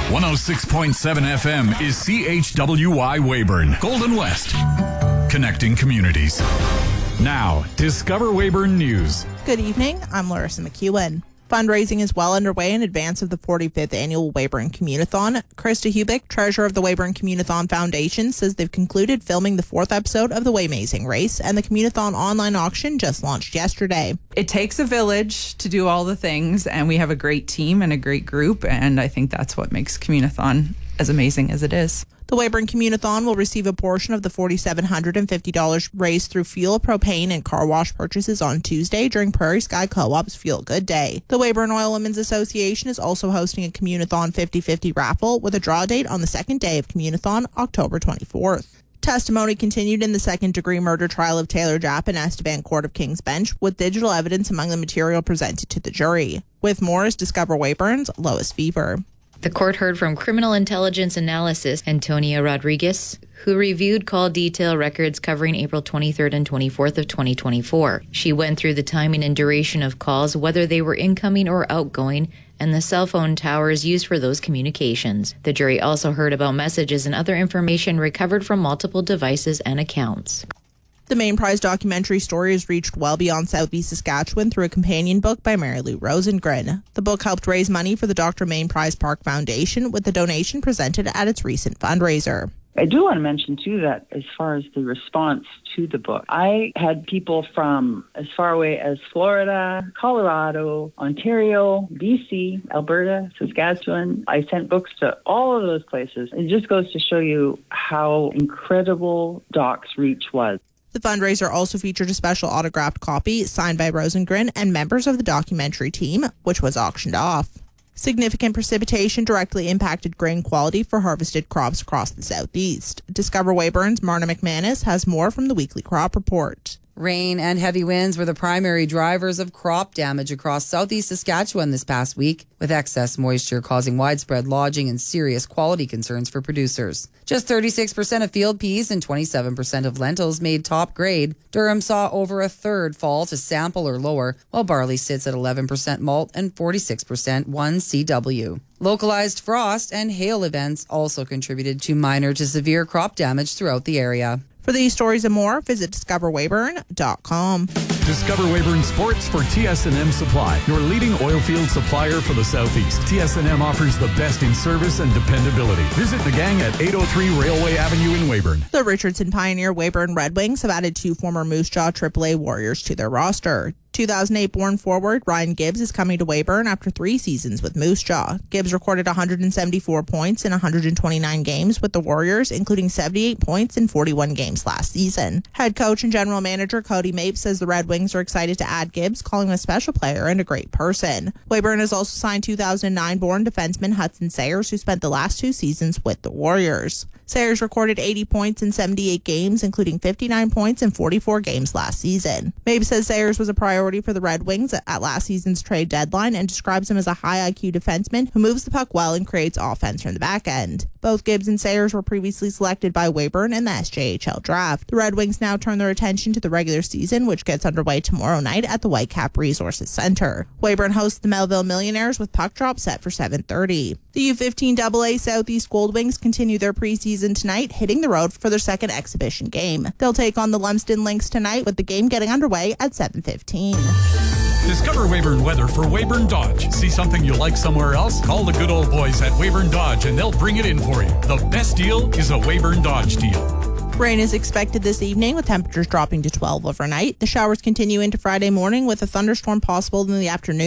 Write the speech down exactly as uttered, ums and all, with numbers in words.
one oh six point seven F M is C H W Y Weyburn, Golden West. Connecting communities. Now, Discover Weyburn News. Good evening. I'm Larissa McEwen. Fundraising is well underway in advance of the forty-fifth annual Weyburn Communathon. Krista Hubick, treasurer of the Weyburn Communathon Foundation, says they've concluded filming the fourth episode of the Waymazing race, and the Communathon online auction just launched yesterday. It takes a village to do all the things, and we have a great team and a great group, and I think that's what makes Communathon as amazing as it is. The Weyburn Communathon will receive a portion of the four thousand seven hundred fifty dollars raised through fuel, propane, and car wash purchases on Tuesday during Prairie Sky Co-op's Feel Good Day. The Weyburn Oil Women's Association is also hosting a Communathon fifty-fifty raffle with a draw date on the second day of Communathon, October twenty-fourth. Testimony continued in the second-degree murder trial of Taylor Japp in Estevan Court of King's Bench, with digital evidence among the material presented to the jury. With more is Discover Weyburn's Lois Fever. The court heard from criminal intelligence analyst Antonia Rodriguez, who reviewed call detail records covering April twenty-third and twenty-fourth of twenty twenty-four. She went through the timing and duration of calls, whether they were incoming or outgoing, and the cell phone towers used for those communications. The jury also heard about messages and other information recovered from multiple devices and accounts. The Main Prize documentary story has reached well beyond southeast Saskatchewan through a companion book by Mary Lou Rosengren. The book helped raise money for the Doctor Main Prize Park Foundation, with the donation presented at its recent fundraiser. I do want to mention, too, that as far as the response to the book, I had people from as far away as Florida, Colorado, Ontario, B C, Alberta, Saskatchewan. I sent books to all of those places. It just goes to show you how incredible Doc's reach was. The fundraiser also featured a special autographed copy signed by Rosengren and members of the documentary team, which was auctioned off. Significant precipitation directly impacted grain quality for harvested crops across the southeast. Discover Weyburn's Marna McManus has more from the weekly crop report. Rain and heavy winds were the primary drivers of crop damage across southeast Saskatchewan this past week, with excess moisture causing widespread lodging and serious quality concerns for producers. Just thirty-six percent of field peas and twenty-seven percent of lentils made top grade. Durham saw over a third fall to sample or lower, while barley sits at eleven percent malt and forty-six percent one C W. Localized frost and hail events also contributed to minor to severe crop damage throughout the area. For these stories and more, visit discover weyburn dot com. Discover Weyburn Sports for T S and M Supply, your leading oilfield supplier for the Southeast. T S and M offers the best in service and dependability. Visit the gang at eight oh three Railway Avenue in Weyburn. The Richardson Pioneer Weyburn Red Wings have added two former Moose Jaw triple A Warriors to their roster. two thousand eight born forward Ryan Gibbs is coming to Weyburn after three seasons with Moose Jaw. Gibbs recorded one hundred seventy-four points in one hundred twenty-nine games with the Warriors, including seventy-eight points in forty-one games last season. Head coach and general manager Cody Mapes says the Red Wings are excited to add Gibbs, calling him a special player and a great person. Weyburn has also signed two thousand nine born defenseman Hudson Sayers, who spent the last two seasons with the Warriors. Sayers recorded eighty points in seventy-eight games, including fifty-nine points in forty-four games last season. Mapes says Sayers was a priority for the Red Wings at last season's trade deadline and describes him as a high I Q defenseman who moves the puck well and creates offense from the back end. Both Gibbs and Sayers were previously selected by Weyburn in the S J H L draft. The Red Wings now turn their attention to the regular season, which gets underway tomorrow night at the Whitecap Resources Center. Weyburn hosts the Melville Millionaires with puck drop set for seven thirty. The U fifteen double A Southeast Gold Wings continue their preseason tonight, hitting the road for their second exhibition game. They'll take on the Lumsden Lynx tonight, with the game getting underway at seven fifteen. Discover Weyburn weather for Weyburn Dodge. See something you like somewhere else? Call the good old boys at Weyburn Dodge and they'll bring it in for you. The best deal is a Weyburn Dodge deal. Rain is expected this evening, with temperatures dropping to twelve overnight. The showers continue into Friday morning, with a thunderstorm possible in the afternoon.